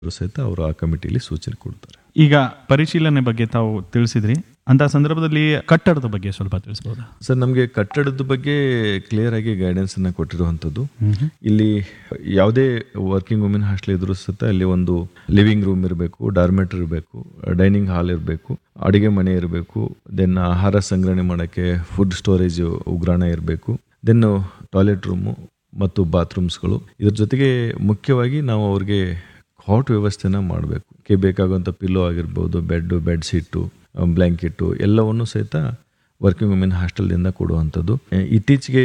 ಸಹಿತ ಅವರು ಆ ಕಮಿಟಿಯಲ್ಲಿ ಸೂಚನೆ ಕೊಡ್ತಾರೆ. ಈಗ ಪರಿಶೀಲನೆ ಬಗ್ಗೆ ತಾವು ತಿಳಿಸಿದ್ರಿ, ಅಂತ ಸಂದರ್ಭದಲ್ಲಿ ಕಟ್ಟಡದ ಬಗ್ಗೆ ಸ್ವಲ್ಪ ತಿಳಿಸಬಹುದಾ ಸರ್? ನಮಗೆ ಕಟ್ಟಡದ ಬಗ್ಗೆ ಕ್ಲಿಯರ್ ಆಗಿ ಗೈಡೆನ್ಸ್ ಅನ್ನ ಕೊಟ್ಟಿರುವಂಥದ್ದು. ಇಲ್ಲಿ ಯಾವುದೇ ವರ್ಕಿಂಗ್ ವುಮೆನ್ ಹಾಸ್ಟೆಲ್ ಇದ್ರೂ ಸಹಿತ ಅಲ್ಲಿ ಒಂದು ಲಿವಿಂಗ್ ರೂಮ್ ಇರಬೇಕು, ಡಾರ್ಮೆಟ್ರಿ ಇರಬೇಕು, ಡೈನಿಂಗ್ ಹಾಲ್ ಇರಬೇಕು, ಅಡುಗೆ ಮನೆ ಇರಬೇಕು, ದೆನ್ ಆಹಾರ ಸಂಗ್ರಹಣೆ ಮಾಡೋಕ್ಕೆ ಫುಡ್ ಸ್ಟೋರೇಜ್ ಉಗ್ರಾಣ ಇರಬೇಕು, ದೆನ್ ಟಾಯ್ಲೆಟ್ ರೂಮು ಮತ್ತು ಬಾತ್ರೂಮ್ಸ್ಗಳು. ಇದ್ರ ಜೊತೆಗೆ ಮುಖ್ಯವಾಗಿ ನಾವು ಅವ್ರಿಗೆ ಹಾಟ್ ವ್ಯವಸ್ಥೆನ ಮಾಡಬೇಕು. ಬೇಕಾಗುವಂಥ ಪಿಲ್ಲೋ ಆಗಿರ್ಬೋದು, ಬೆಡ್ ಶೀಟು, ಬ್ಲ್ಯಾಂಕೆಟ್ಟು ಎಲ್ಲವನ್ನು ಸಹಿತ ವರ್ಕಿಂಗ್ ವುಮೆನ್ ಹಾಸ್ಟೆಲ್ದಿಂದ ಕೊಡುವಂಥದ್ದು. ಇತ್ತೀಚೆಗೆ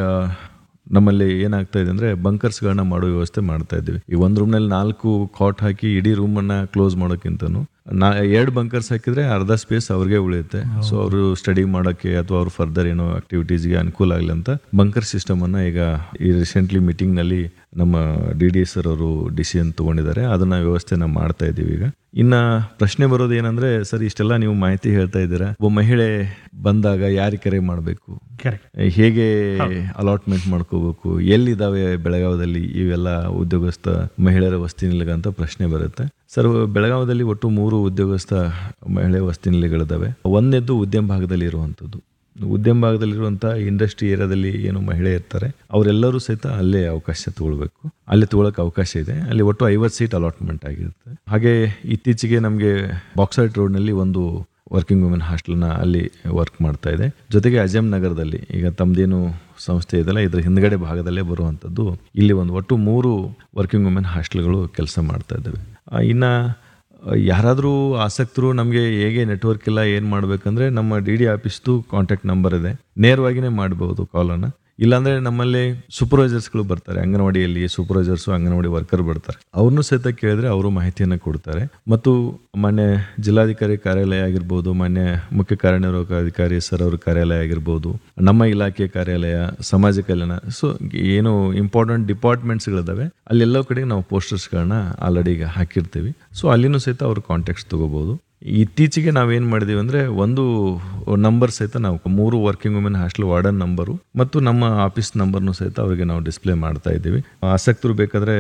ನಮ್ಮಲ್ಲಿ ಏನಾಗ್ತಾ ಇದೆ ಅಂದರೆ ಬಂಕರ್ಸ್ಗಳನ್ನ ಮಾಡೋ ವ್ಯವಸ್ಥೆ ಮಾಡ್ತಾ ಇದ್ದೀವಿ. ಈ ಒಂದು ರೂಮ್ನಲ್ಲಿ 4 ಕಾಟ್ ಹಾಕಿ ಇಡೀ ರೂಮನ್ನು ಕ್ಲೋಸ್ ಮಾಡೋಕ್ಕಿಂತನೂ 2 ಬಂಕರ್ಸ್ ಹಾಕಿದರೆ ಅರ್ಧ ಸ್ಪೇಸ್ ಅವ್ರಿಗೆ ಉಳಿಯುತ್ತೆ. ಸೊ ಅವರು ಸ್ಟಡಿ ಮಾಡೋಕ್ಕೆ ಅಥವಾ ಅವ್ರು ಫರ್ದರ್ ಏನೋ ಆಕ್ಟಿವಿಟೀಸ್ಗೆ ಅನುಕೂಲ ಆಗಲಿ ಅಂತ ಬಂಕರ್ ಸಿಸ್ಟಮನ್ನು ಈಗ ಈ ರೀಸೆಂಟ್ಲಿ ಮೀಟಿಂಗ್ನಲ್ಲಿ ನಮ್ಮ DD ಸರ್ ಅವರು ಡಿಸಿಷನ್ ತೊಗೊಂಡಿದ್ದಾರೆ. ಅದನ್ನು ವ್ಯವಸ್ಥೆನ ಮಾಡ್ತಾ ಇದ್ದೀವಿ. ಈಗ ಇನ್ನು ಪ್ರಶ್ನೆ ಬರೋದು ಏನಂದರೆ, ಸರ್ ಇಷ್ಟೆಲ್ಲ ನೀವು ಮಾಹಿತಿ ಹೇಳ್ತಾ ಇದ್ದೀರಾ, ಒಬ್ಬ ಮಹಿಳೆ ಬಂದಾಗ ಯಾರಿಗೆ ಕರೆ ಮಾಡಬೇಕು, ಹೇಗೆ ಅಲಾಟ್ಮೆಂಟ್ ಮಾಡ್ಕೋಬೇಕು, ಎಲ್ಲಿದ್ದಾವೆ ಬೆಳಗಾವದಲ್ಲಿ ಇವೆಲ್ಲ ಉದ್ಯೋಗಸ್ಥ ಮಹಿಳೆಯರ ವಸತಿ ನಿಲಯ ಅಂತ ಪ್ರಶ್ನೆ ಬರುತ್ತೆ. ಸರ್, ಬೆಳಗಾವದಲ್ಲಿ ಒಟ್ಟು 3 ಉದ್ಯೋಗಸ್ಥ ಮಹಿಳೆ ವಸತಿ ನಿಲಯಗಳಿದ್ದಾವೆ. ಒಂದನೇದ್ದು ಉದ್ಯಮ ಭಾಗದಲ್ಲಿ ಇರುವಂಥದ್ದು. ಉದ್ಯಮ ಭಾಗದಲ್ಲಿರುವಂಥ ಇಂಡಸ್ಟ್ರಿ ಏರಿಯಾದಲ್ಲಿ ಏನು ಮಹಿಳೆ ಇರ್ತಾರೆ ಅವರೆಲ್ಲರೂ ಸಹಿತ ಅಲ್ಲೇ ಅವಕಾಶ ತಗೊಳ್ಬೇಕು. ಅಲ್ಲಿ ತಗೊಳ್ಳೋಕೆ ಅವಕಾಶ ಇದೆ. ಅಲ್ಲಿ ಒಟ್ಟು 50 ಸೀಟ್ ಅಲಾಟ್ಮೆಂಟ್ ಆಗಿರುತ್ತೆ. ಹಾಗೆ ಇತ್ತೀಚೆಗೆ ನಮಗೆ ಬಾಕ್ಸೈಟ್ ರೋಡ್ನಲ್ಲಿ ಒಂದು ವರ್ಕಿಂಗ್ ವುಮೆನ್ ಹಾಸ್ಟೆಲ್ನ ಅಲ್ಲಿ ವರ್ಕ್ ಮಾಡ್ತಾ ಇದೆ. ಜೊತೆಗೆ ಅಜಮ್ ನಗರದಲ್ಲಿ ಈಗ ತಮ್ಮದೇನು ಸಂಸ್ಥೆ ಇದೆಲ್ಲ ಇದ್ರ ಹಿಂದ್ಗಡೆ ಭಾಗದಲ್ಲೇ ಬರುವಂಥದ್ದು ಇಲ್ಲಿ ಒಟ್ಟು 3 ವರ್ಕಿಂಗ್ ವುಮೆನ್ ಹಾಸ್ಟೆಲ್ಗಳು ಕೆಲಸ ಮಾಡ್ತಾ ಇದ್ದಾವೆ. ಇನ್ನು ಯಾರಾದರೂ ಆಸಕ್ತರು ನಮಗೆ ಹೇಗೆ ನೆಟ್ವರ್ಕ್ ಇಲ್ಲ ಏನು ಮಾಡಬೇಕಂದ್ರೆ ನಮ್ಮ DD ಆಫೀಸ್ದು ಕಾಂಟ್ಯಾಕ್ಟ್ ನಂಬರ್ ಇದೆ, ನೇರವಾಗಿಯೇ ಮಾಡ್ಬೋದು ಕಾಲನ್ನು. ಇಲ್ಲಾಂದರೆ ನಮ್ಮಲ್ಲಿ ಸೂಪರ್ವೈಸರ್ಸ್ಗಳು ಬರ್ತಾರೆ, ಅಂಗನವಾಡಿಯಲ್ಲಿ ಸೂಪರ್ವೈಸರ್ಸು ಅಂಗನವಾಡಿ ವರ್ಕರ್ ಬರ್ತಾರೆ. ಅವ್ರನ್ನೂ ಸಹಿತ ಕೇಳಿದ್ರೆ ಅವರು ಮಾಹಿತಿಯನ್ನು ಕೊಡ್ತಾರೆ. ಮತ್ತು ಮಾನ್ಯ ಜಿಲ್ಲಾಧಿಕಾರಿ ಕಾರ್ಯಾಲಯ ಆಗಿರ್ಬೋದು, ಮಾನ್ಯ ಮುಖ್ಯ ಕಾರ್ಯನಿರ್ವಾಹಕ ಸರ್ ಅವ್ರ ಕಾರ್ಯಾಲಯ ಆಗಿರ್ಬೋದು, ನಮ್ಮ ಇಲಾಖೆ ಕಾರ್ಯಾಲಯ, ಸಮಾಜ ಕಲ್ಯಾಣ, ಸೊ ಏನು ಇಂಪಾರ್ಟೆಂಟ್ ಡಿಪಾರ್ಟ್ಮೆಂಟ್ಸ್ಗಳಿದ್ದಾವೆ ಅಲ್ಲೆಲ್ಲೋ ಕಡೆ ನಾವು ಪೋಸ್ಟರ್ಸ್ಗಳನ್ನ ಆಲ್ರೆಡಿ ಈಗ ಹಾಕಿರ್ತೀವಿ. ಸೊ ಅಲ್ಲಿನೂ ಸಹಿತ ಅವ್ರ ಕಾಂಟ್ಯಾಕ್ಟ್ಸ್ ತೊಗೋಬೋದು. ಇತ್ತೀಚೆಗೆ ನಾವೇನು ಮಾಡಿದೀವಿ ಅಂದರೆ ಒಂದು ನಂಬರ್ ಸಹಿತ ನಾವು 3 working women hostel warden number ಮತ್ತು ನಮ್ಮ ಆಫೀಸ್ ನಂಬರ್ನು ಸಹಿತ ಅವರಿಗೆ ನಾವು ಡಿಸ್ಪ್ಲೇ ಮಾಡ್ತಾ ಇದ್ದೀವಿ. ಆಸಕ್ತರು ಬೇಕಾದರೆ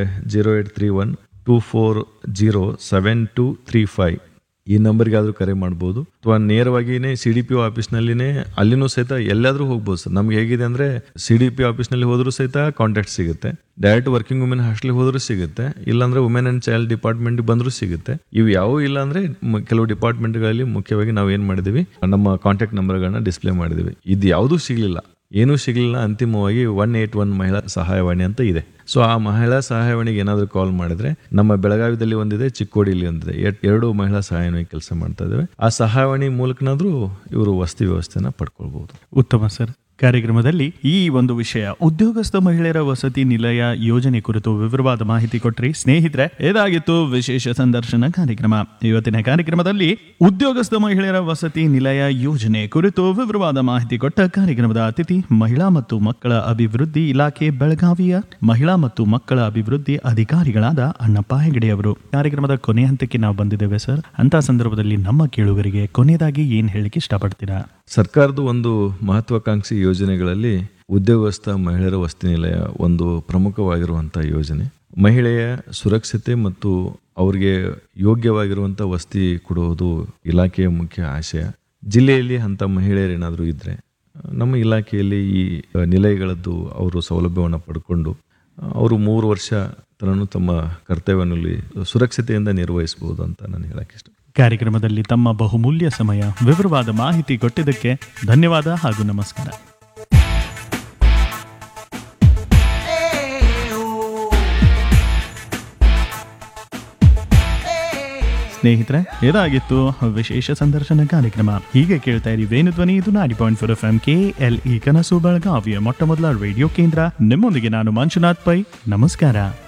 0831-240-7235 ಈ ನಂಬರ್ಗಾದರೂ ಕರೆ ಮಾಡ್ಬೋದು. ಅಥವಾ ನೇರವಾಗಿಯೇ CDPO ಆಫೀಸ್ನಲ್ಲಿನೇ ಅಲ್ಲಿನೂ ಸಹಿತ ಎಲ್ಲಾದರೂ ಹೋಗ್ಬೋದು ಸರ್. ನಮ್ಗೆ ಹೇಗಿದೆ ಅಂದರೆ CDPO ಆಫೀಸ್ನಲ್ಲಿ ಹೋದರೂ ಸಹಿತ ಕಾಂಟ್ಯಾಕ್ಟ್ ಸಿಗುತ್ತೆ, ಡೈರೆಕ್ಟ್ ವರ್ಕಿಂಗ್ ವುಮೆನ್ ಹಾಸ್ಟೆಲ್ಗೆ ಹೋದರೂ ಸಿಗುತ್ತೆ, ಇಲ್ಲಾಂದರೆ ವುಮೆನ್ ಆ್ಯಂಡ್ ಚೈಲ್ಡ್ ಡಿಪಾರ್ಟ್ಮೆಂಟ್ಗೆ ಬಂದರೂ ಸಿಗುತ್ತೆ. ಇವು ಯಾವುವು ಇಲ್ಲ ಅಂದರೆ ಕೆಲವು ಡಿಪಾರ್ಟ್ಮೆಂಟ್ಗಳಲ್ಲಿ ಮುಖ್ಯವಾಗಿ ನಾವು ಏನು ಮಾಡಿದ್ದೀವಿ, ನಮ್ಮ ಕಾಂಟ್ಯಾಕ್ಟ್ ನಂಬರ್ಗಳನ್ನ ಡಿಸ್ಪ್ಲೇ ಮಾಡಿದ್ದೀವಿ. ಇದು ಯಾವುದೂ ಸಿಗಲಿಲ್ಲ, ಏನೂ ಸಿಗಲಿಲ್ಲ, ಅಂತಿಮವಾಗಿ 181 ಮಹಿಳಾ ಸಹಾಯವಾಣಿ ಅಂತ ಇದೆ. ಸೊ ಆ ಮಹಿಳಾ ಸಹಾಯವಾಣಿಗೆ ಏನಾದರೂ ಕಾಲ್ ಮಾಡಿದ್ರೆ, ನಮ್ಮ ಬೆಳಗಾವಿದಲ್ಲಿ ಒಂದಿದೆ, ಚಿಕ್ಕೋಡಿಯಲ್ಲಿ ಒಂದಿದೆ, 2 ಮಹಿಳಾ ಸಹಾಯವಾಣಿ ಕೆಲಸ ಮಾಡ್ತಾ ಇದ್ದೇವೆ. ಆ ಸಹಾಯವಾಣಿ ಮೂಲಕನಾದರೂ ಇವರು ವಸತಿ ವ್ಯವಸ್ಥೆನ ಪಡ್ಕೊಳ್ಬಹುದು. ಉತ್ತಮ ಸರ್. ಕಾರ್ಯಕ್ರಮದಲ್ಲಿ ಈ ಒಂದು ವಿಷಯ ಉದ್ಯೋಗಸ್ಥ ಮಹಿಳೆಯರ ವಸತಿ ನಿಲಯ ಯೋಜನೆ ಕುರಿತು ವಿವರವಾದ ಮಾಹಿತಿ ಕೊಟ್ರಿ. ಸ್ನೇಹಿತರೆ, ಇದಾಗಿತ್ತು ವಿಶೇಷ ಸಂದರ್ಶನ ಕಾರ್ಯಕ್ರಮ. ಇವತ್ತಿನ ಕಾರ್ಯಕ್ರಮದಲ್ಲಿ ಉದ್ಯೋಗಸ್ಥ ಮಹಿಳೆಯರ ವಸತಿ ನಿಲಯ ಯೋಜನೆ ಕುರಿತು ವಿವರವಾದ ಮಾಹಿತಿ ಕೊಟ್ಟ ಕಾರ್ಯಕ್ರಮದ ಅತಿಥಿ ಮಹಿಳಾ ಮತ್ತು ಮಕ್ಕಳ ಅಭಿವೃದ್ಧಿ ಇಲಾಖೆ ಬೆಳಗಾವಿಯ ಮಹಿಳಾ ಮತ್ತು ಮಕ್ಕಳ ಅಭಿವೃದ್ಧಿ ಅಧಿಕಾರಿಗಳಾದ ಅಣ್ಣಪ್ಪ ಹೆಗಡೆ ಅವರು. ಕಾರ್ಯಕ್ರಮದ ಕೊನೆ ಹಂತಕ್ಕೆ ನಾವು ಬಂದಿದ್ದೇವೆ ಸರ್. ಅಂತ ಸಂದರ್ಭದಲ್ಲಿ ನಮ್ಮ ಕೇಳುಗರಿಗೆ ಕೊನೆಯದಾಗಿ ಏನ್ ಹೇಳಿಕೆ ಇಷ್ಟಪಡ್ತೀರಾ? ಸರ್ಕಾರದ ಒಂದು ಮಹತ್ವಾಕಾಂಕ್ಷಿ ಯೋಜನೆಗಳಲ್ಲಿ ಉದ್ಯೋಗಸ್ಥ ಮಹಿಳೆಯರ ವಸತಿ ನಿಲಯ ಒಂದು ಪ್ರಮುಖವಾಗಿರುವಂಥ ಯೋಜನೆ. ಮಹಿಳೆಯ ಸುರಕ್ಷತೆ ಮತ್ತು ಅವರಿಗೆ ಯೋಗ್ಯವಾಗಿರುವಂಥ ವಸತಿ ಕೊಡುವುದು ಇಲಾಖೆಯ ಮುಖ್ಯ ಆಶಯ. ಜಿಲ್ಲೆಯಲ್ಲಿ ಅಂಥ ಮಹಿಳೆಯರೇನಾದರೂ ಇದ್ದರೆ ನಮ್ಮ ಇಲಾಖೆಯಲ್ಲಿ ಈ ನಿಲಯಗಳದ್ದು ಅವರು ಸೌಲಭ್ಯವನ್ನು ಪಡ್ಕೊಂಡು ಅವರು 3 ವರ್ಷ ತನೂ ತಮ್ಮ ಕರ್ತವ್ಯನಲ್ಲಿ ಸುರಕ್ಷತೆಯಿಂದ ನಿರ್ವಹಿಸಬಹುದು ಅಂತ ನಾನು ಹೇಳಕ್ಕೆ ಇಷ್ಟ. ಕಾರ್ಯಕ್ರಮದಲ್ಲಿ ತಮ್ಮ ಬಹುಮೂಲ್ಯ ಸಮಯ, ವಿವರವಾದ ಮಾಹಿತಿ ಕೊಟ್ಟಿದ್ದಕ್ಕೆ ಧನ್ಯವಾದ ಹಾಗೂ ನಮಸ್ಕಾರ. ಸ್ನೇಹಿತರೆ, ಇದಾಗಿತ್ತು ವಿಶೇಷ ಸಂದರ್ಶನ ಕಾರ್ಯಕ್ರಮ. ಹೀಗೆ ಕೇಳ್ತಾ ಇರಿ ವೇಣುಧ್ವನಿ. ಇದು 90.4 FM KLE ಕನಸು ಬೆಳಗಾವಿಯ ಮೊಟ್ಟ ಮೊದಲ ರೇಡಿಯೋ ಕೇಂದ್ರ. ನಿಮ್ಮೊಂದಿಗೆ ನಾನು ಮಂಜುನಾಥ್ ಪೈ. ನಮಸ್ಕಾರ.